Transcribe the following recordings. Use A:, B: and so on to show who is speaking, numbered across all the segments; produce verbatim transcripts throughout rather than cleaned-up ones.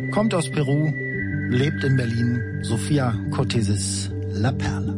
A: kommt aus Peru, lebt in Berlin. Sophia Cortesis, La Perle.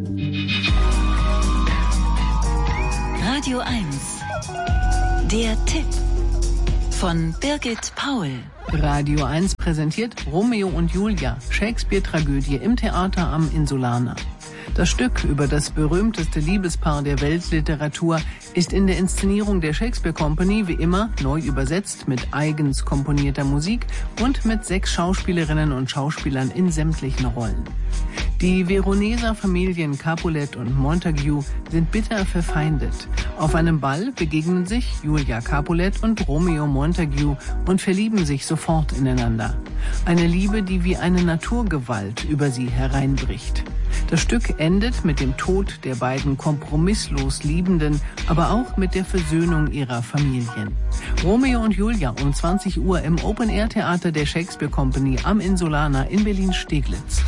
B: Radio eins. Der Tipp von Birgit Paul.
C: Radio eins präsentiert Romeo und Julia, Shakespeare-Tragödie im Theater am Insulaner. Das Stück über das berühmteste Liebespaar der Weltliteratur ist in der Inszenierung der Shakespeare Company wie immer neu übersetzt mit eigens komponierter Musik und mit sechs Schauspielerinnen und Schauspielern in sämtlichen Rollen. Die Veroneser Familien Capulet und Montague sind bitter verfeindet. Auf einem Ball begegnen sich Julia Capulet und Romeo Montague und verlieben sich sofort ineinander. Eine Liebe, die wie eine Naturgewalt über sie hereinbricht. Das Stück endet mit dem Tod der beiden kompromisslos Liebenden, aber auch mit der Versöhnung ihrer Familien. Romeo und Julia um zwanzig Uhr im Open-Air-Theater der Shakespeare Company am Insulaner in Berlin-Steglitz.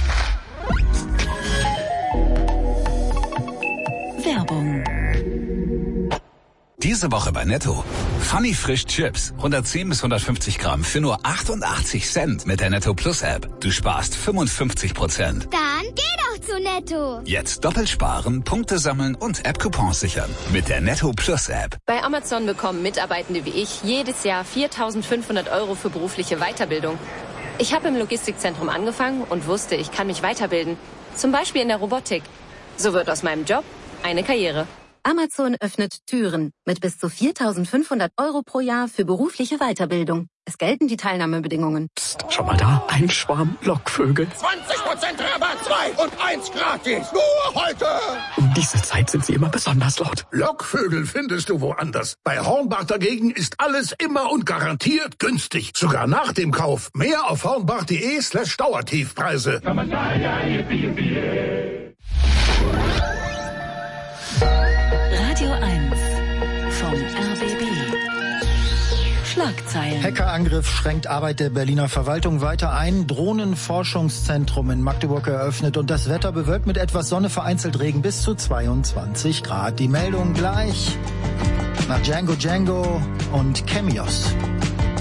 B: Werbung.
D: Diese Woche bei Netto. Funny Frisch Chips. hundertzehn bis hundertfünfzig Gramm für nur achtundachtzig Cent mit der Netto Plus App. Du sparst fünfundfünfzig Prozent.
E: Dann geh doch zu Netto.
D: Jetzt doppelt sparen, Punkte sammeln und App-Coupons sichern. Mit der Netto Plus App.
F: Bei Amazon bekommen Mitarbeitende wie ich jedes Jahr viertausendfünfhundert Euro für berufliche Weiterbildung. Ich habe im Logistikzentrum angefangen und wusste, ich kann mich weiterbilden. Zum Beispiel in der Robotik. So wird aus meinem Job eine Karriere.
G: Amazon öffnet Türen mit bis zu viertausendfünfhundert Euro pro Jahr für berufliche Weiterbildung. Es gelten die Teilnahmebedingungen.
H: Psst, schau mal da, ein Schwarm Lockvögel.
I: zwanzig Prozent Rabatt, zwei und eins gratis. Nur heute.
H: Um diese Zeit sind sie immer besonders laut.
I: Lockvögel findest du woanders. Bei Hornbach dagegen ist alles immer und garantiert günstig. Sogar nach dem Kauf. Mehr auf hornbach.de slash Dauertiefpreise.
B: Radio eins vom R B B. Schlagzeilen.
A: Hackerangriff schränkt Arbeit der Berliner Verwaltung weiter ein. Drohnenforschungszentrum in Magdeburg eröffnet und das Wetter bewölkt mit etwas Sonne, vereinzelt Regen bis zu zweiundzwanzig Grad. Die Meldung gleich nach Django Django und Chemios.